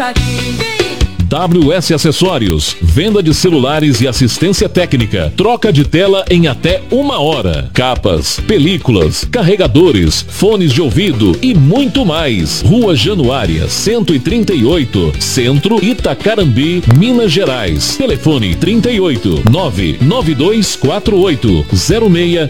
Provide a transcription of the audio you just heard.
WS Acessórios, venda de celulares e assistência técnica, troca de tela em até 1 hora, capas, películas, carregadores, fones de ouvido e muito mais. Rua Januária, 138, Centro, Itacarambi, Minas Gerais. Telefone 38 99248